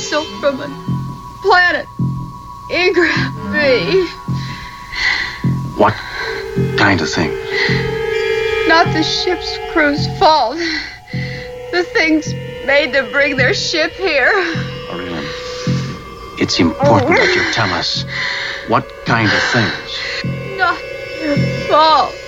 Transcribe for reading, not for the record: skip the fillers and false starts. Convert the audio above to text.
vessel from a planet Ingram B. What kind of thing? Not the ship's crew's fault. The things made them bring their ship here. Aurelian, it's important that you tell us what kind of things. Not their fault.